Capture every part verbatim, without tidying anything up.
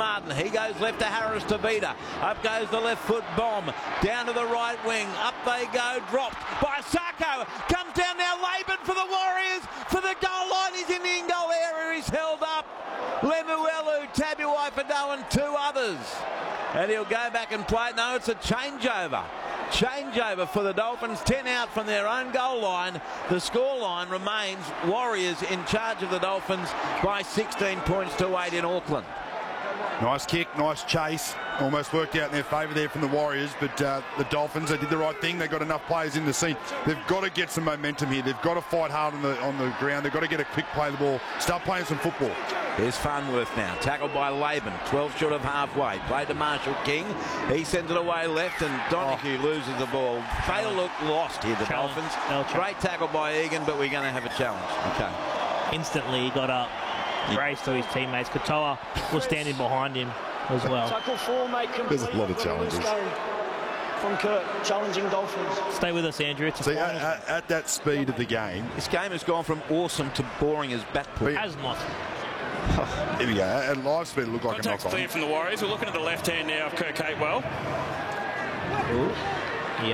Martin. He goes left to Harris to Vida. Up goes the left foot bomb. Down to the right wing. Up they go. Dropped by Sako. Comes down now. Laban for the Warriors. For the goal line. He's in the in-goal area. He's held up. Lemuelu, Tabuai-Fidow and two others. And he'll go back and play. No, it's a changeover. Changeover for the Dolphins. ten out from their own goal line. The score line remains Warriors in charge of the Dolphins by sixteen points to eight in Auckland. Nice kick, nice chase. Almost worked out in their favour there from the Warriors, but uh, the Dolphins, they did the right thing. They got enough players in the scene. They've got to get some momentum here. They've got to fight hard on the on the ground. They've got to get a quick play of the ball. Start playing some football. Here's Farnworth now, tackled by Laban, twelve short of halfway. Played to Marshall King. He sends it away left, and Donahue oh. loses the ball. They look lost here, the challenge. Dolphins. No Great tackle by Egan, but we're going to have a challenge. Okay. Instantly, he got up, raced to his teammates. Katoa was standing behind him as well. Tackle four, mate. There's a lot of challenges. From Kurt, challenging Dolphins. Stay with us, Andrew. It's a See, at, at, at that speed of the game. This game has gone from awesome to boring as bat pool. It has not. Here we go. At live speed, it looked like Contact's a knock-on. clear from the Warriors. We're looking at the left hand now of Kurt Capewell. Yep.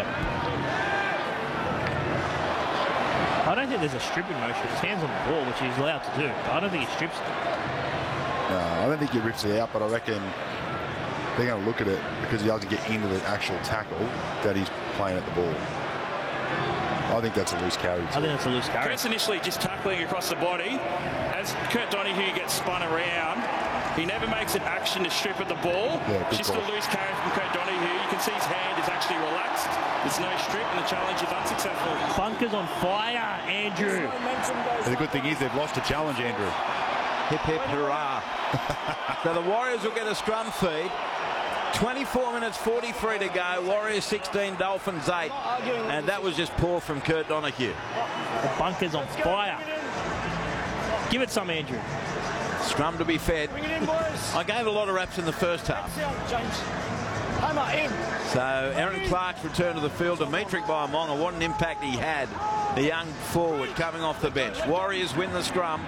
I don't think there's a stripping motion. His hands on the ball, which he's allowed to do. But I don't think he strips it. No, I don't think he rips it out, but I reckon they're going to look at it because he doesn't get into the actual tackle that he's playing at the ball. I think that's a loose carry. I think that's a loose carry. Kurt's initially just tackling across the body. As Kurt Donahue gets spun around, he never makes an action to strip at the ball. Yeah, just call. a loose carry from Kurt Donahue. You can see his hand is actually relaxed. There's no strip, and the challenge is unsuccessful. Bunkers on fire, Andrew. And the good thing is they've lost a challenge, Andrew. Hip, hip, hurrah. So the Warriors will get a scrum feed. twenty-four minutes forty-three to go. Warriors sixteen, Dolphins eight. And that was just poor from Kurt Donahue. The bunker's on fire. Give it some, Andrew. Scrum to be fed. I gave a lot of raps in the first half. So Aaron Clark's return to the field. Dimitri Baiamonga, what an impact he had. The young forward coming off the bench. Warriors win the scrum.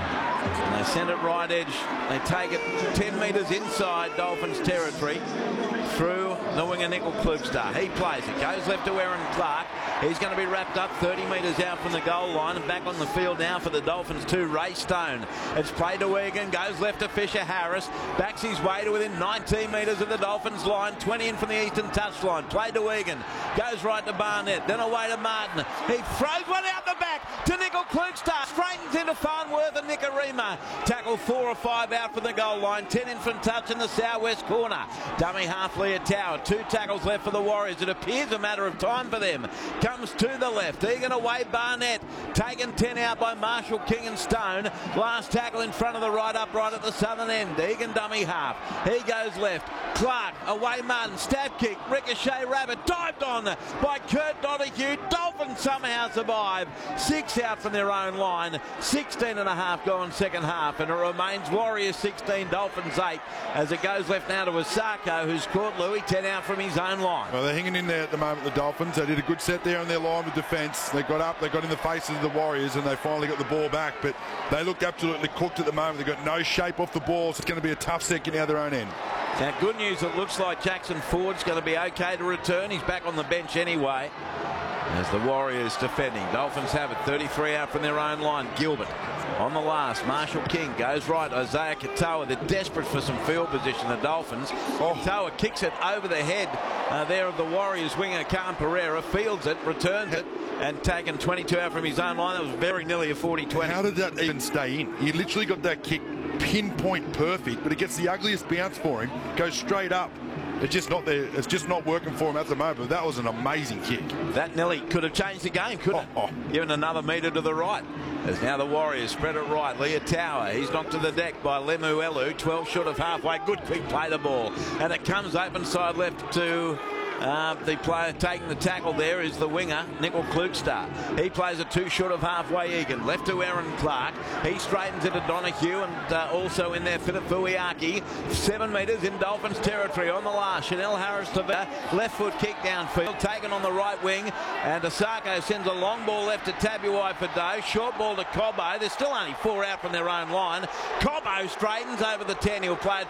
And they send it right edge. They take it ten metres inside Dolphins territory through the winger Nickel Klugstad. He plays it. Goes left to Aaron Clark. He's going to be wrapped up thirty metres out from the goal line and back on the field now for the Dolphins too. Ray Stone. It's played to Egan. Goes left to Fisher Harris. Backs his way to within nineteen metres of the Dolphins line. twenty in from the eastern touchline. Played to Egan. Goes right to Barnett. Then away to Martin. He throws one out the back to Nickel Klugstad. Straightens into Farnworth and Nicarima. Tackle four or five out from the goal line. ten in from touch in the southwest corner. Dummy half Leah Tower. Two tackles left for the Warriors. It appears a matter of time for them. Comes to the left. Egan away Barnett. Taken ten out by Marshall King and Stone. Last tackle in front of the right upright at the southern end. Egan dummy half. He goes left. Clark away Martin. Stab kick. Ricochet Rabbit. Dived on by Kurt Donahue. Dolphins somehow survive. Six out from their own line. sixteen and a half gone second half. And it remains Warriors sixteen, Dolphins eight. As it goes left now to Asako, who's caught Louis ten out from his own line. Well, they're hanging in there at the moment, the Dolphins. They did a good set there on their line of defence. They got up, they got in the faces of the Warriors, and they finally got the ball back. But they looked absolutely cooked at the moment. They've got no shape off the ball, so it's going to be a tough set getting out their own end. Now, good news, it looks like Jackson Ford's going to be okay to return. He's back on the bench anyway. As the Warriors defending. Dolphins have it. thirty-three out from their own line. Gilbert on the last. Marshall King goes right. Isaiah Katoa. They're desperate for some field position, the Dolphins. Oh. Katoa kicks it over the head uh, there of the Warriors winger, Khan Pereira. Fields it, returns it, and taken twenty-two out from his own line. That was very nearly a forty twenty. How did that even stay in? He literally got that kick pinpoint perfect, but it gets the ugliest bounce for him. Goes straight up. It's just not there. It's just not working for him at the moment. That was an amazing kick. That nearly could have changed the game, couldn't oh, it? Oh. Given another metre to the right. As now the Warriors spread it right. Leah Tower. He's knocked to the deck by Lemuelu. twelve short of halfway. Good quick play the ball. And it comes open side left to Uh, the player taking the tackle there is the winger, Nickel Klugstad. He plays a two short of halfway. Egan left to Aaron Clark. He straightens it to Donahue, and uh, also in there Philip Fuiaki. Seven metres in Dolphins territory on the last. Chanel Harris to the left foot kick downfield, taken on the right wing, and Asako sends a long ball left to Tabuai-Fidow. Short ball to Cobbo. There's still only four out from their own line. Cobbo straightens over the ten. He'll play it